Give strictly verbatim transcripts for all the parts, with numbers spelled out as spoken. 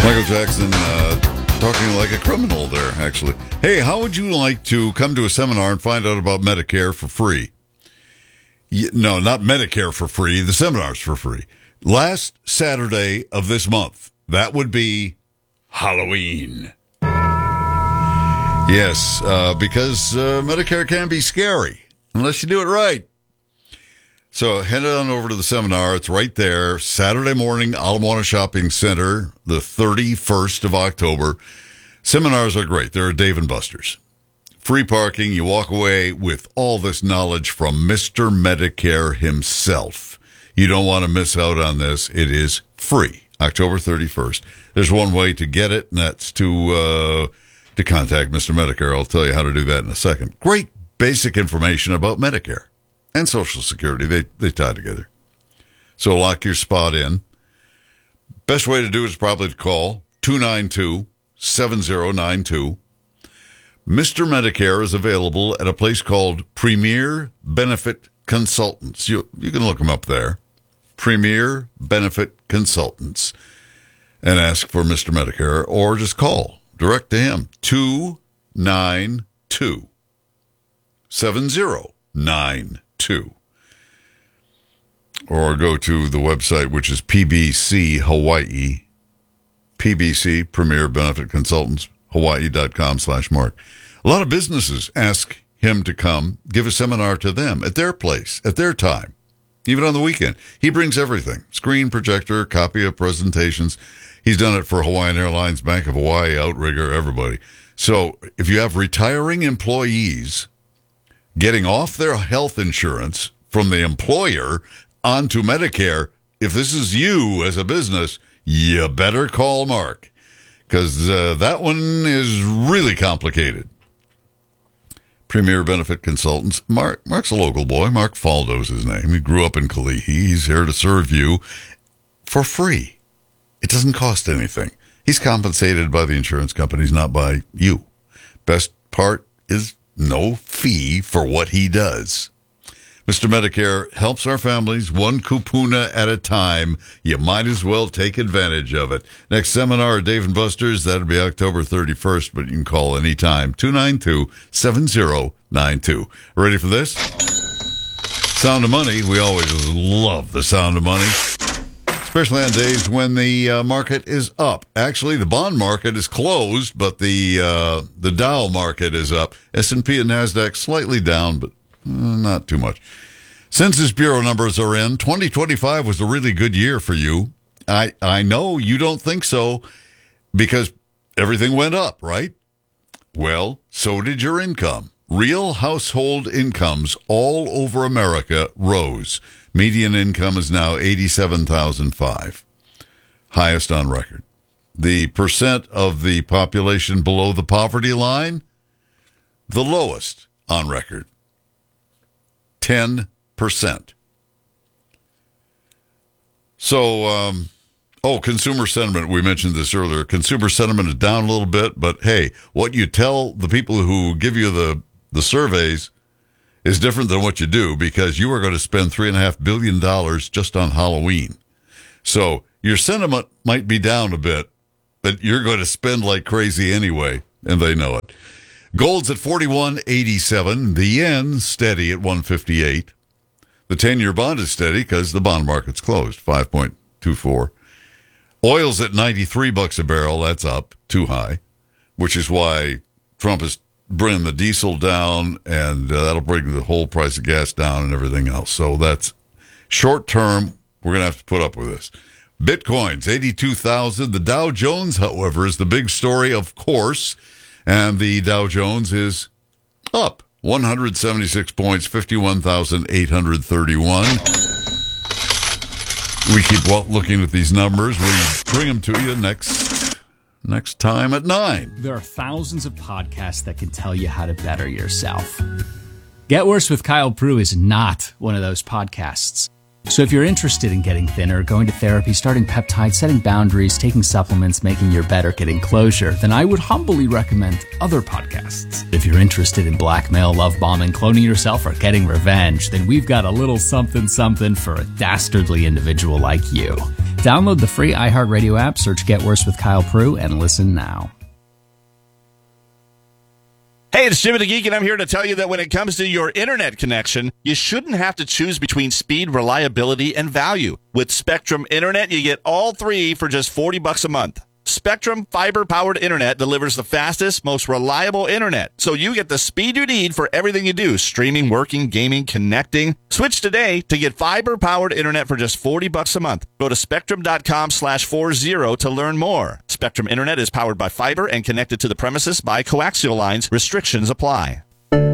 Michael Jackson uh, talking like a criminal there, actually. Hey, how would you like to come to a seminar and find out about Medicare for free? Y- no, not Medicare for free. The seminar's for free. Last Saturday of this month. That would be Halloween. Yes, uh, because uh, Medicare can be scary unless you do it right. So head on over to the seminar. It's right there, Saturday morning, Ala Moana Shopping Center, the thirty-first of October. Seminars are great. They're at Dave and Buster's. Free parking. You walk away with all this knowledge from Mister Medicare himself. You don't want to miss out on this. It is free, October thirty-first. There's one way to get it, and that's to uh, to contact Mister Medicare. I'll tell you how to do that in a second. Great basic information about Medicare and Social Security. They they tie together. So lock your spot in. Best way to do it is probably to call two nine two, seven zero nine two. Mister Medicare is available at a place called Premier Benefit Consultants. You, you can look them up there. Premier Benefit Consultants. And ask for Mister Medicare, or just call direct to him. two nine two, seven zero nine two. Or go to the website, which is P B C Hawaii. P B C, Premier Benefit Consultants, Hawaii.com slash Mark. A lot of businesses ask him to come give a seminar to them at their place, at their time, even on the weekend. He brings everything, screen, projector, copy of presentations. He's done it for Hawaiian Airlines, Bank of Hawaii, Outrigger, everybody. So if you have retiring employees getting off their health insurance from the employer onto Medicare, if this is you as a business, you better call Mark, because uh, that one is really complicated. Premier Benefit Consultants. Mark, Mark's a local boy. Mark Faldo's his name. He grew up in Kalihi. He's here to serve you for free. It doesn't cost anything. He's compensated by the insurance companies, not by you. Best part is no fee for what he does. Mister Medicare helps our families one kupuna at a time. You might as well take advantage of it. Next seminar at Dave and Buster's, that'll be October thirty-first, but you can call anytime. two nine two, seven zero nine two. Ready for this? Sound of Money. We always love the sound of money, especially on days when the uh, market is up. Actually, the bond market is closed, but the uh, the Dow market is up. S and P and NASDAQ slightly down, but uh, not too much. Census Bureau numbers are in. twenty twenty-five was a really good year for you. I, I know you don't think so because everything went up, right? Well, so did your income. Real household incomes all over America rose. Median income is now eighty-seven thousand five dollars, highest on record. The percent of the population below the poverty line, the lowest on record, ten percent. So, um, oh, consumer sentiment, we mentioned this earlier. Consumer sentiment is down a little bit, but hey, what you tell the people who give you the, the surveys is different than what you do, because you are going to spend three and a half billion dollars just on Halloween. So your sentiment might be down a bit, but you're going to spend like crazy anyway, and they know it. Gold's at forty-one eighty-seven. The yen steady at one fifty-eight. The ten-year bond is steady because the bond market's closed, five point two four. Oil's at ninety-three bucks a barrel. That's up, too high, which is why Trump is bringing the diesel down, and uh, that'll bring the whole price of gas down and everything else. So that's short term. We're going to have to put up with this. Bitcoin's eighty-two thousand. The Dow Jones, however, is the big story, of course, and the Dow Jones is up one hundred seventy-six points, fifty-one thousand eight hundred thirty-one. We keep looking at these numbers. We bring them to you next next time at nine. There are thousands of podcasts that can tell you how to better yourself. Get Worse with Kyle Prue is not one of those podcasts. So if you're interested in getting thinner, going to therapy, starting peptides, setting boundaries, taking supplements, making your better, getting closure, then I would humbly recommend other podcasts. If you're interested in blackmail, love bombing, cloning yourself, or getting revenge, then we've got a little something something for a dastardly individual like you. Download the free iHeartRadio app, search Get Worse with Kyle Prue, and listen now. Hey, it's Jimmy the Geek, and I'm here to tell you that when it comes to your internet connection, you shouldn't have to choose between speed, reliability, and value. With Spectrum Internet, you get all three for just forty bucks a month. Spectrum fiber-powered internet delivers the fastest, most reliable internet, so you get the speed you need for everything you do, streaming, working, gaming, connecting. Switch today to get fiber-powered internet for just forty bucks a month. Go to spectrum.com slash 40 to learn more. Spectrum Internet is powered by fiber and connected to the premises by coaxial lines. Restrictions apply.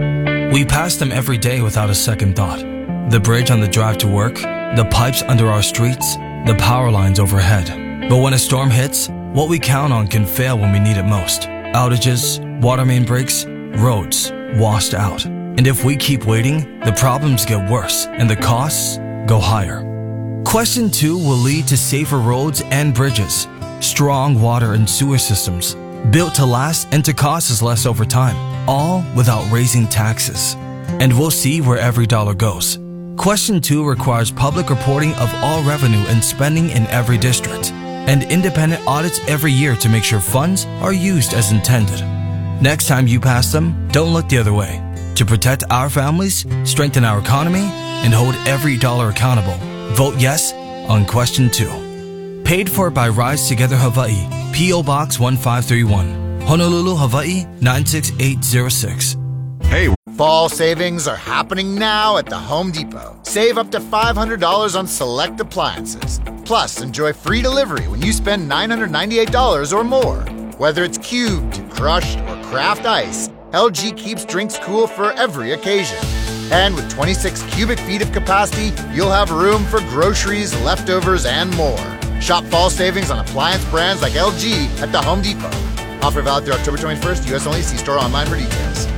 We pass them every day without a second thought. The bridge on the drive to work, the pipes under our streets, the power lines overhead. But when a storm hits, what we count on can fail when we need it most. Outages, water main breaks, roads washed out. And if we keep waiting, the problems get worse and the costs go higher. Question two will lead to safer roads and bridges, strong water and sewer systems, built to last and to cost us less over time, all without raising taxes. And we'll see where every dollar goes. Question two requires public reporting of all revenue and spending in every district, and independent audits every year to make sure funds are used as intended. Next time you pass them, don't look the other way. To protect our families, strengthen our economy, and hold every dollar accountable, vote yes on question two. Paid for by Rise Together Hawaii, P O Box one five three one, Honolulu, Hawaii nine six eight zero six. Hey, Fall savings are happening now at the Home Depot. Save up to five hundred dollars on select appliances. Plus, enjoy free delivery when you spend nine hundred ninety-eight dollars or more. Whether it's cubed, crushed, or craft ice, L G keeps drinks cool for every occasion. And with twenty-six cubic feet of capacity, you'll have room for groceries, leftovers, and more. Shop fall savings on appliance brands like L G at the Home Depot. Offer valid through October twenty-first, U S only. See store online for details.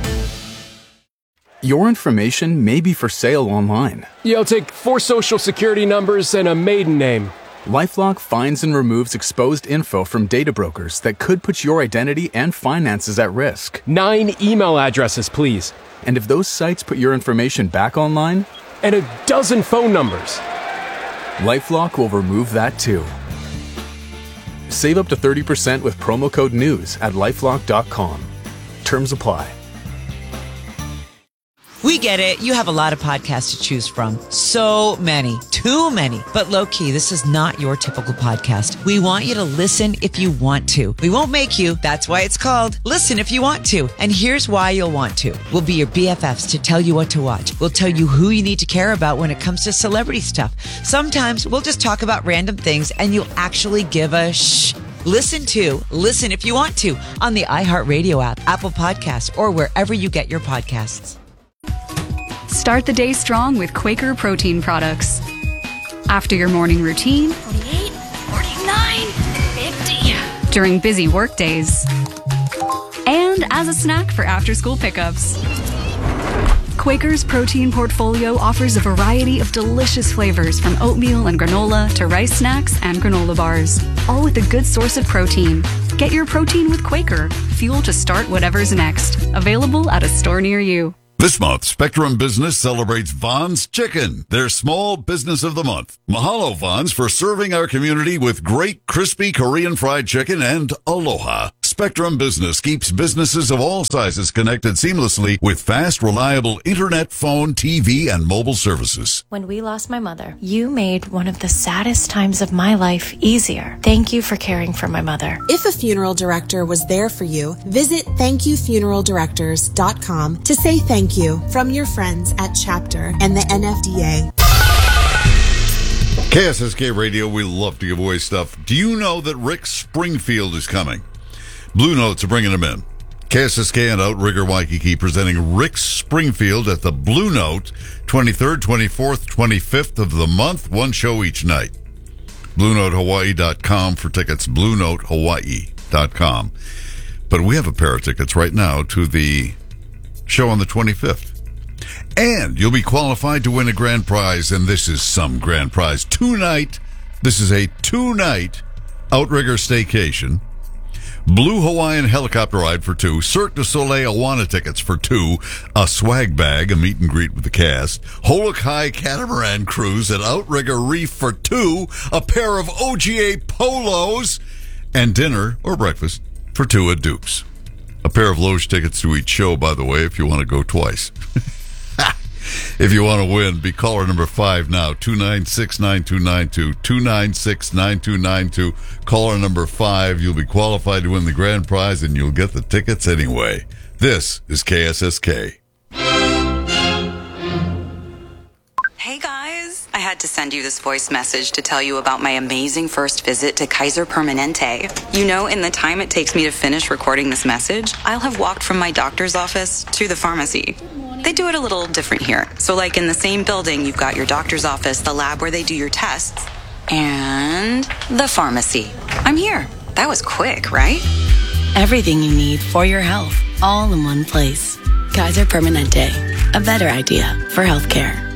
Your information may be for sale online. Yeah, I'll take four social security numbers and a maiden name. LifeLock finds and removes exposed info from data brokers that could put your identity and finances at risk. Nine email addresses, please. And if those sites put your information back online? And a dozen phone numbers. LifeLock will remove that too. Save up to thirty percent with promo code NEWS at lifelock dot com. Terms apply. We get it. You have a lot of podcasts to choose from. So many. Too many. But low-key, this is not your typical podcast. We want you to listen if you want to. We won't make you. That's why it's called Listen If You Want To. And here's why you'll want to. We'll be your B F Fs to tell you what to watch. We'll tell you who you need to care about when it comes to celebrity stuff. Sometimes we'll just talk about random things and you'll actually give a shh. Listen to Listen If You Want To on the iHeartRadio app, Apple Podcasts, or wherever you get your podcasts. Start the day strong with Quaker protein products. After your morning routine, forty-eight, forty-nine, fifty. During busy work days, and as a snack for after-school pickups. Quaker's protein portfolio offers a variety of delicious flavors from oatmeal and granola to rice snacks and granola bars, all with a good source of protein. Get your protein with Quaker, fuel to start whatever's next. Available at a store near you. This month, Spectrum Business celebrates Vons Chicken, their small business of the month. Mahalo, Vons, for serving our community with great crispy Korean fried chicken and aloha. Spectrum Business keeps businesses of all sizes connected seamlessly with fast, reliable internet, phone, T V, and mobile services. When we lost my mother, you made one of the saddest times of my life easier. Thank you for caring for my mother. If a funeral director was there for you, visit thank you funeral directors dot com to say thank you from your friends at Chapter and the N F D A. K S S K Radio, we love to give away stuff. Do you know that Rick Springfield is coming? Blue Notes are bringing him in. K S S K and Outrigger Waikiki presenting Rick Springfield at the Blue Note, twenty-third, twenty-fourth, twenty-fifth of the month, one show each night. blue note hawaii dot com for tickets, blue note hawaii dot com. But we have a pair of tickets right now to the show on the twenty-fifth. And you'll be qualified to win a grand prize, and this is some grand prize. Two-night, this is a two-night Outrigger staycation Blue Hawaiian helicopter ride for two, Cirque du Soleil Awana tickets for two, a swag bag, a meet and greet with the cast, Holokai catamaran cruise at Outrigger Reef for two, a pair of O G A polos, and dinner or breakfast for two at Duke's. A pair of Loge tickets to each show, by the way, if you want to go twice. If you want to win, be caller number five now, two nine six, nine two nine two, two nine six, nine two nine two. Caller number five, you'll be qualified to win the grand prize, and you'll get the tickets anyway. This is K S S K. Hey guys, I had to send you this voice message to tell you about my amazing first visit to Kaiser Permanente. You know, in the time it takes me to finish recording this message, I'll have walked from my doctor's office to the pharmacy. They do it a little different here. So like in the same building, you've got your doctor's office, the lab where they do your tests, and the pharmacy. I'm here. That was quick, right? Everything you need for your health, all in one place. Kaiser Permanente, a better idea for healthcare.